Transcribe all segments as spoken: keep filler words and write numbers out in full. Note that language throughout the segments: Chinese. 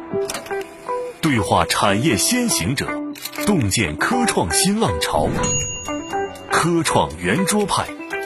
对话产业先行者，洞见科创新浪潮。科创圆桌派。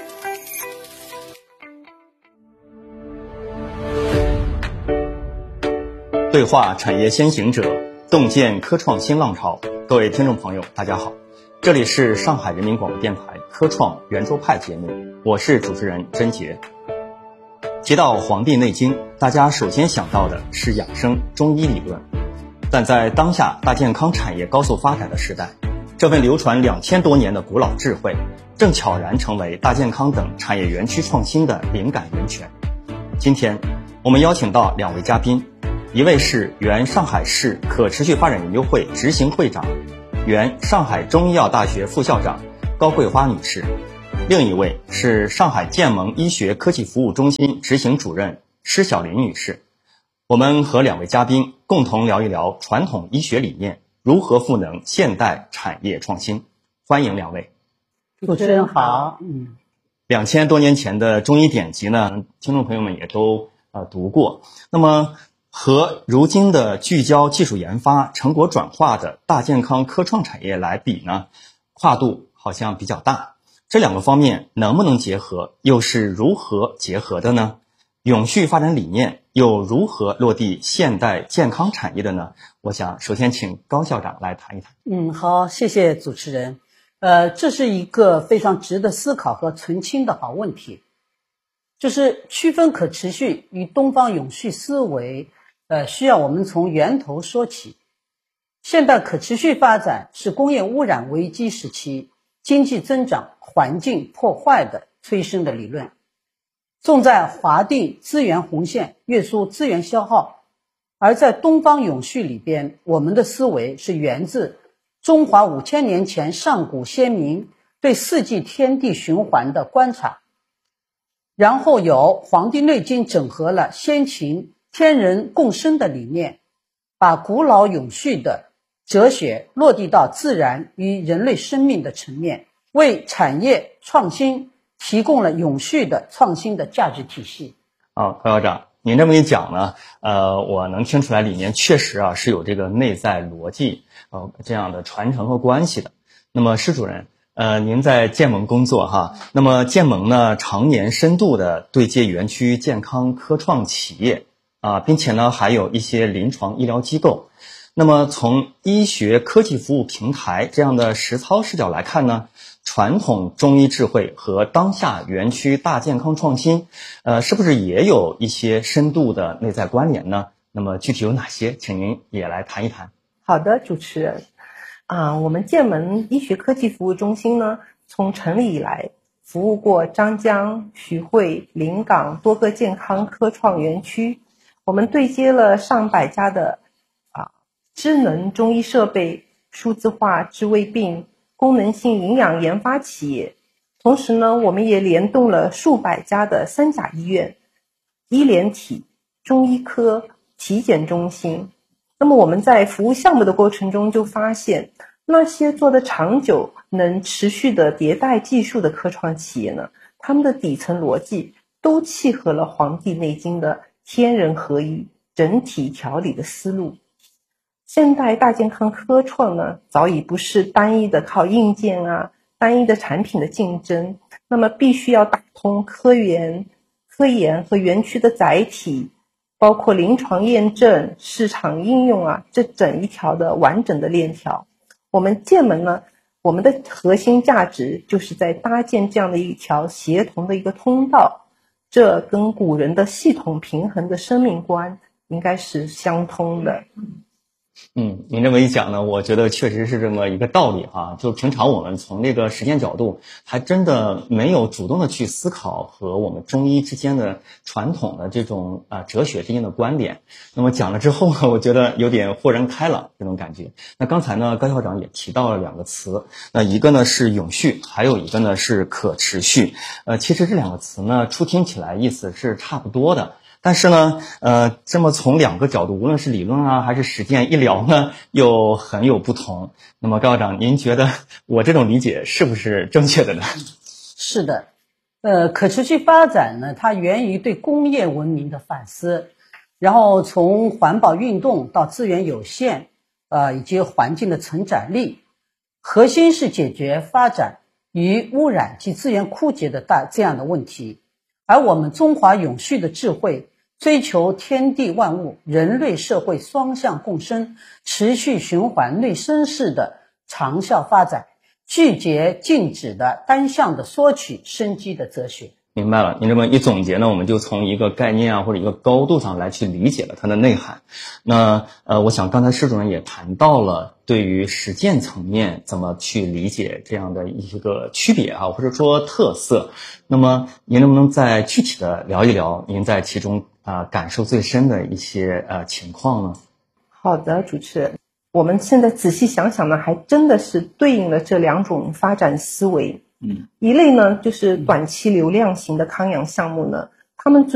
对话产业先行者，洞见科创新浪潮。各位听众朋友，大家好，这里是上海人民广播电台科创圆桌派节目，我是主持人甄杰。提到《黄帝内经》，大家首先想到的是养生中医理论，但在当下大健康产业高速发展的时代，这份流传两千多年的古老智慧，正悄然成为大健康等产业园区创新的灵感源泉。今天，我们邀请到两位嘉宾，一位是原上海市可持续发展研究会执行会长、原上海中医药大学副校长高桂花女士，另一位是上海健盟医学科技服务中心执行主任施晓林女士。我们和两位嘉宾共同聊一聊传统医学理念如何赋能现代产业创新。欢迎两位。 主持人好。嗯， 两千多年前的中医典籍呢，听众朋友们也都呃读过。那么和如今的聚焦技术研发、成果转化的大健康科创产业来比呢，跨度好像比较大。这两个方面能不能结合，又是如何结合的呢？永续发展理念又如何落地现代健康产业的呢？我想首先请高校长来谈一谈。 嗯，好，谢谢主持人。呃，这是一个非常值得思考和澄清的好问题，就是区分可持续与东方永续思维，呃，需要我们从源头说起。现代可持续发展是工业污染危机时期经济增长、环境破坏的催生的理论。重在划定资源红线，约束资源消耗。而在东方永续里边，我们的思维是源自中华五千年前上古先民对四季天地循环的观察，然后有《黄帝内经》整合了先秦天人共生的理念，把古老永续的哲学落地到自然与人类生命的层面，为产业创新提供了永续的创新的价值体系。 啊，高校长，您这么一讲呢，呃，我能听出来里面确实啊是有这个内在逻辑，呃，这样的传承和关系的。那么施主任，呃，您在健盟工作哈，那么健盟呢常年深度的对接园区健康科创企业啊，并且呢还有一些临床医疗机构。那么从医学科技服务平台这样的实操视角来看呢，传统中医智慧和当下园区大健康创新，呃，是不是也有一些深度的内在关联呢？那么具体有哪些，请您也来谈一谈。 好的，主持人，啊、呃，我们健盟医学科技服务中心呢，从成立以来，服务过张江、徐汇、临港多个健康科创园区，我们对接了上百家的啊、呃、智能中医设备、数字化治胃病、功能性营养研发企业，同时呢，我们也联动了数百家的三甲医院、医联体、中医科、体检中心。那么我们在服务项目的过程中就发现，那些做得长久、能持续的迭代技术的科创企业呢，他们的底层逻辑都契合了《黄帝内经》的天人合一、整体调理的思路。现代大健康科创呢，早已不是单一的靠硬件啊、单一的产品的竞争，那么必须要打通科研、科研和园区的载体，包括临床验证、市场应用啊，这整一条的完整的链条。我们健盟呢，我们的核心价值就是在搭建这样的一条协同的一个通道，这跟古人的系统平衡的生命观应该是相通的。 嗯，您这么一讲呢，我觉得确实是这么一个道理哈。就平常我们从这个实践角度，还真的没有主动的去思考和我们中医之间的传统的这种啊、呃、哲学之间的关联。那么讲了之后呢，我觉得有点豁然开朗这种感觉。那刚才呢，高校长也提到了两个词，那一个呢是永续，还有一个呢是可持续。呃，其实这两个词呢，初听起来意思是差不多的。但是呢，呃，这么从两个角度，无论是理论啊还是实践一聊呢，又很有不同。那么高校长，您觉得我这种理解是不是正确的呢？ 是的，呃，可持续发展呢，它源于对工业文明的反思， 然后从环保运动到资源有限，呃，以及环境的承载力，核心是解决发展与污染及资源枯竭的大这样的问题。而我们中华永续的智慧，追求天地万物、人类社会双向共生、持续循环内生式的长效发展，拒绝静止的单向的索取生机的哲学。 明白了，您这么一总结呢，我们就从一个概念啊或者一个高度上来去理解了它的内涵。那呃，我想刚才施主任也谈到了对于实践层面怎么去理解这样的一个区别啊，或者说特色。那么您能不能再具体的聊一聊您在其中啊、呃、感受最深的一些呃情况呢？ 好的，主持人，我们现在仔细想想呢，还真的是对应了这两种发展思维。 嗯， 一类呢就是短期流量型的康养项目呢，他们